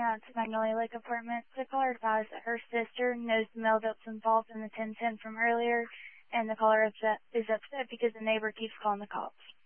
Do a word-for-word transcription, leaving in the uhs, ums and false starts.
out to Magnolia Lake Apartments. The caller advised that her sister knows the male that's involved in the ten ten from earlier, and the caller upset, is upset because the neighbor keeps calling the cops.